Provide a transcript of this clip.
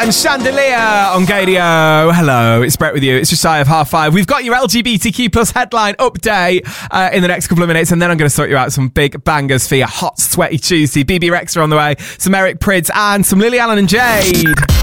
and Chandelier on Gadio. Hello, it's Brett with you. It's just shy of 5:30. We've got your LGBTQ plus headline update in the next couple of minutes, and then I'm going to sort you out some big bangers for your hot, sweaty Tuesday. BB Rexa on the way, some Eric Prydz, and some Lily Allen and Jade.